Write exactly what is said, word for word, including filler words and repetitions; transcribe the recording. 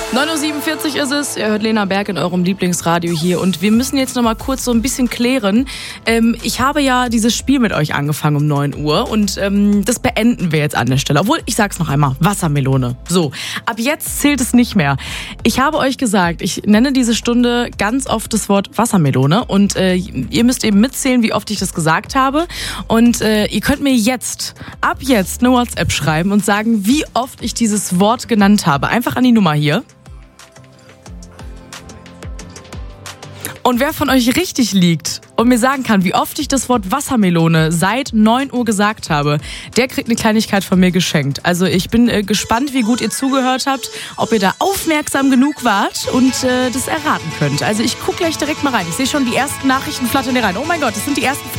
neun Uhr siebenundvierzig ist es, ihr hört Lena Berg in eurem Lieblingsradio hier und wir müssen jetzt noch mal kurz so ein bisschen klären. Ähm, ich habe ja dieses Spiel mit euch angefangen um neun Uhr und ähm, das beenden wir jetzt an der Stelle. Obwohl, ich sag's noch einmal, Wassermelone. So, ab jetzt zählt es nicht mehr. Ich habe euch gesagt, ich nenne diese Stunde ganz oft das Wort Wassermelone und äh, ihr müsst eben mitzählen, wie oft ich das gesagt habe und äh, ihr könnt mir jetzt, ab jetzt eine WhatsApp schreiben und sagen, wie oft ich dieses Wort genannt habe. Einfach an die Nummer hier. Und wer von euch richtig liegt und mir sagen kann, wie oft ich das Wort Wassermelone seit neun Uhr gesagt habe, der kriegt eine Kleinigkeit von mir geschenkt. Also ich bin äh, gespannt, wie gut ihr zugehört habt, ob ihr da aufmerksam genug wart und äh, das erraten könnt. Also ich gucke gleich direkt mal rein. Ich sehe schon die ersten Nachrichten flattern hier rein. Oh mein Gott, das sind die ersten